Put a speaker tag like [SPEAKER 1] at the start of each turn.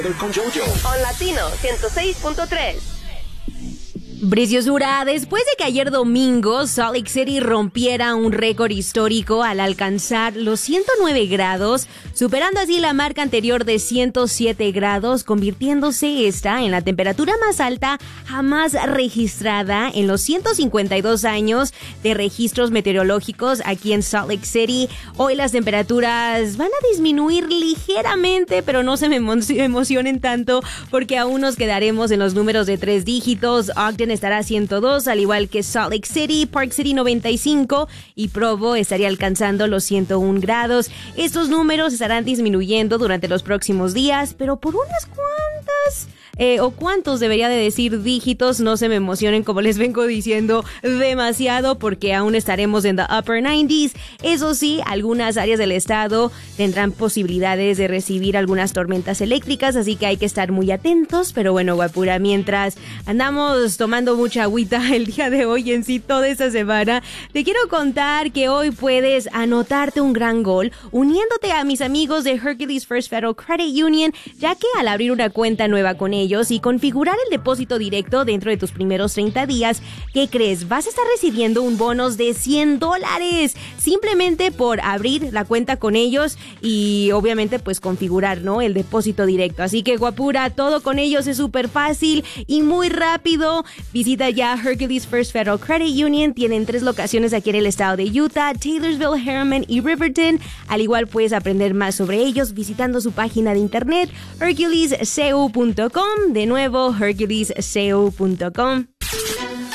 [SPEAKER 1] Con Jojo.
[SPEAKER 2] On Latino 106.3.
[SPEAKER 3] Preciosura, después de que ayer domingo Salt Lake City rompiera un récord histórico al alcanzar los 109 grados, superando así la marca anterior de 107 grados, convirtiéndose esta en la temperatura más alta jamás registrada en los 152 años de registros meteorológicos aquí en Salt Lake City. Hoy las temperaturas van a disminuir ligeramente, pero no se me emocionen tanto porque aún nos quedaremos en los números de 3 dígitos. Ogden estará a 102, al igual que Salt Lake City, Park City 95 y Provo estaría alcanzando los 101 grados. Estos números estarán disminuyendo durante los próximos días, pero por unas cuantas o cuántos debería de decir dígitos, no se me emocionen como les vengo diciendo demasiado porque aún estaremos en the upper 90s. Eso sí, algunas áreas del estado tendrán posibilidades de recibir algunas tormentas eléctricas, así que hay que estar muy atentos. Pero bueno, guapura, mientras andamos tomando mucha agüita el día de hoy, en sí toda esta semana, te quiero contar que hoy puedes anotarte un gran gol uniéndote a mis amigos de Hercules First Federal Credit Union, ya que al abrir una cuenta nueva con ellos y configurar el depósito directo dentro de tus primeros 30 días, ¿qué crees? Vas a estar recibiendo un bonus de $100 simplemente por abrir la cuenta con ellos y obviamente pues configurar, ¿no?, el depósito directo. Así que guapura, todo con ellos es súper fácil y muy rápido. Visita ya Hercules First Federal Credit Union. Tienen 3 locaciones aquí en el estado de Utah, Taylorsville, Harriman y Riverton. Al igual puedes aprender más sobre ellos visitando su página de internet herculescu.com. De nuevo, herculescu.com.